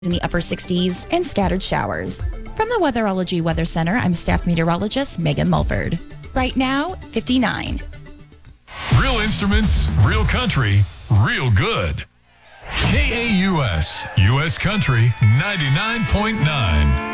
in the upper 60s and scattered showers. From the Weatherology Weather Center, I'm staff meteorologist Megan Mulford. Right now, 59. Real instruments, real country, real good. KAUS, U.S. Country 99.9.